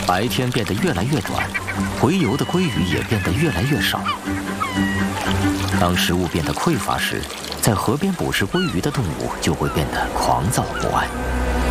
白天变得越来越短，洄游的鲑鱼也变得越来越少。当食物变得匮乏时，在河边捕食鲑鱼的动物就会变得狂躁不安。